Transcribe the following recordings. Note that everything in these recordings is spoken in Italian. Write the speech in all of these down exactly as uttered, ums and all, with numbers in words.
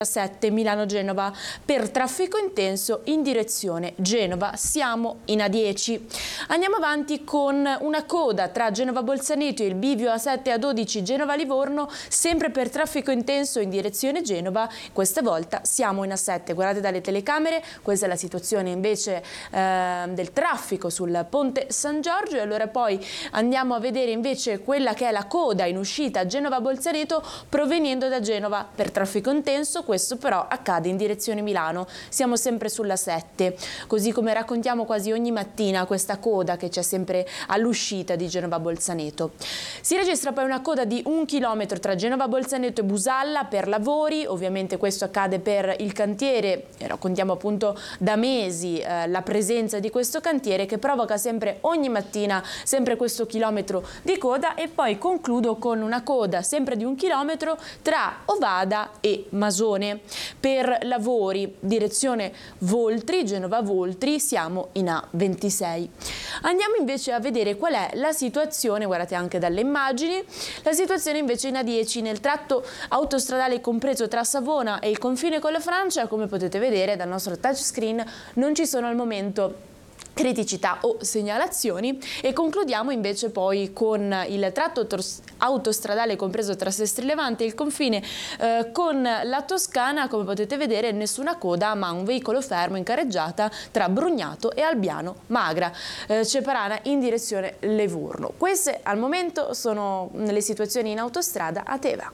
sette Milano-Genova per traffico intenso in direzione Genova, siamo in A dieci. Andiamo avanti con una coda tra Genova-Bolzaneto e il bivio A sette A dodici Genova-Livorno, sempre per traffico intenso in direzione Genova, questa volta siamo in A sette. Guardate dalle telecamere, questa è la situazione invece eh, del traffico sul ponte San Giorgio, e allora poi andiamo a vedere invece quella che è la coda in uscita Genova-Bolzaneto proveniendo da Genova per traffico intenso. Questo però accade in direzione Milano, siamo sempre sulla sette, così come raccontiamo quasi ogni mattina questa coda che c'è sempre all'uscita di Genova-Bolzaneto. Si registra poi una coda di un chilometro tra Genova-Bolzaneto e Busalla per lavori, ovviamente questo accade per il cantiere, e raccontiamo appunto da mesi eh, la presenza di questo cantiere che provoca sempre ogni mattina sempre questo chilometro di coda. E poi concludo con una coda sempre di un chilometro tra Ovada e Masone per lavori, direzione Voltri, Genova-Voltri, siamo in A ventisei. Andiamo invece a vedere qual è la situazione, guardate anche dalle immagini, la situazione invece in A dieci nel tratto autostradale compreso tra Savona e il confine con la Francia. Come potete vedere dal nostro touchscreen non ci sono al momento criticità o segnalazioni, e concludiamo invece poi con il tratto autostradale compreso tra Sestri Levante e il confine eh, con la Toscana. Come potete vedere nessuna coda, ma un veicolo fermo in carreggiata tra Brugnato e Albiano Magra, eh, Ceparana in direzione Livorno. Queste al momento sono le situazioni in autostrada a Teva.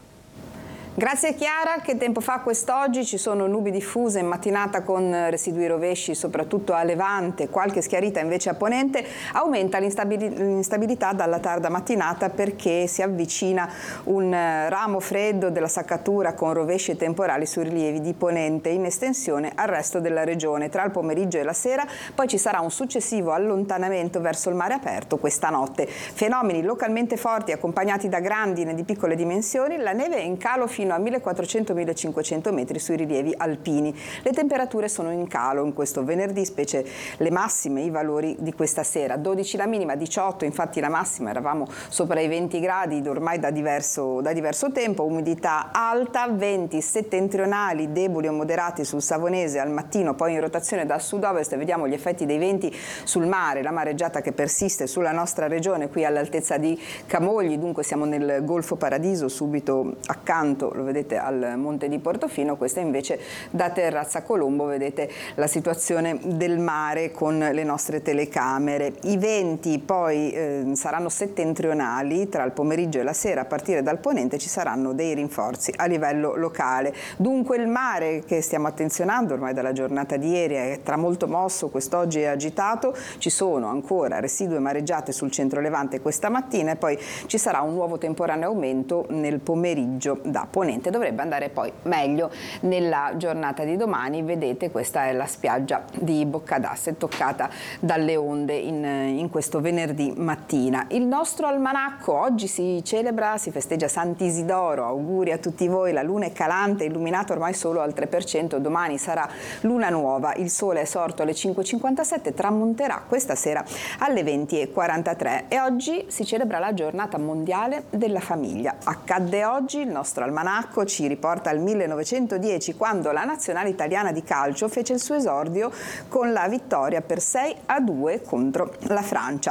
Grazie Chiara. Che tempo fa quest'oggi? Ci sono nubi diffuse in mattinata con residui rovesci soprattutto a levante, qualche schiarita invece a ponente. Aumenta l'instabilità dalla tarda mattinata perché si avvicina un ramo freddo della saccatura con rovesci e temporali sui rilievi di ponente in estensione al resto della regione. Tra il pomeriggio e la sera poi ci sarà un successivo allontanamento verso il mare aperto questa notte. Fenomeni localmente forti accompagnati da grandine di piccole dimensioni, la neve è in calo fino a millequattrocento millecinquecento metri sui rilievi alpini. Le temperature sono in calo in questo venerdì, specie le massime, i valori di questa sera. dodici la minima, diciotto infatti la massima, eravamo sopra i venti gradi ormai da diverso, da diverso tempo, umidità alta, venti settentrionali deboli o moderati sul Savonese al mattino, poi in rotazione da sud-ovest. Vediamo gli effetti dei venti sul mare, la mareggiata che persiste sulla nostra regione qui all'altezza di Camogli, dunque siamo nel Golfo Paradiso, subito accanto lo vedete al monte di Portofino. Questa invece da Terrazza Colombo, vedete la situazione del mare con le nostre telecamere. I venti poi eh, saranno settentrionali tra il pomeriggio e la sera, a partire dal ponente ci saranno dei rinforzi a livello locale. Dunque il mare che stiamo attenzionando ormai dalla giornata di ieri è tramolto mosso, quest'oggi è agitato, ci sono ancora residue mareggiate sul centro levante questa mattina e poi ci sarà un nuovo temporaneo aumento nel pomeriggio da ponente. Dovrebbe andare poi meglio nella giornata di domani. Vedete, questa è la spiaggia di Boccadasse toccata dalle onde in, in questo venerdì mattina. Il nostro almanacco oggi si celebra, si festeggia Sant'Isidoro, auguri a tutti voi. La luna è calante, illuminata ormai solo al tre per cento, domani sarà luna nuova, il sole è sorto alle cinque e cinquantasette, tramonterà questa sera alle venti e quarantatré e oggi si celebra la giornata mondiale della famiglia. Accadde oggi, il nostro almanacco ci riporta al millenovecentodieci, quando la nazionale italiana di calcio fece il suo esordio con la vittoria per sei a due contro la Francia.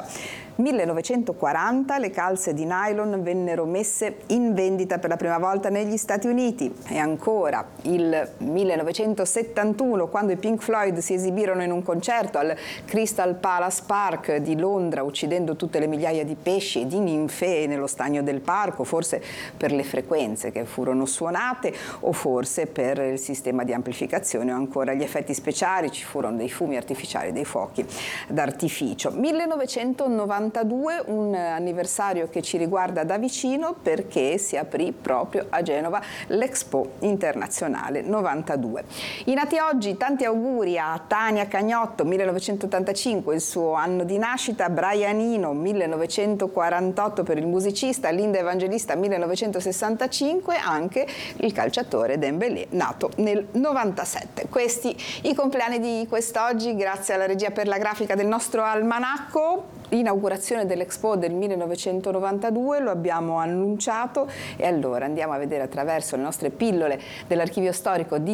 millenovecentoquaranta le calze di nylon vennero messe in vendita per la prima volta negli Stati Uniti, e ancora il millenovecentosettantuno, quando i Pink Floyd si esibirono in un concerto al Crystal Palace Park di Londra, uccidendo tutte le migliaia di pesci e di ninfee nello stagno del parco, forse per le frequenze che furono suonate o forse per il sistema di amplificazione o ancora gli effetti speciali. Ci furono dei fumi artificiali, dei fuochi d'artificio. millenovecentonovantadue, un anniversario che ci riguarda da vicino perché si aprì proprio a Genova l'Expo Internazionale novantadue. I nati oggi, tanti auguri a Tania Cagnotto, millenovecentottantacinque, il suo anno di nascita, Brian Eno, millenovecentoquarantotto per il musicista, Linda Evangelista, millenovecentosessantacinque, anche il calciatore Dembélé, nato nel novantasette. Questi i compleanni di quest'oggi, grazie alla regia per la grafica del nostro almanacco. Inaugurazione dell'Expo del millenovecentonovantadue, lo abbiamo annunciato, e allora andiamo a vedere attraverso le nostre pillole dell'archivio storico di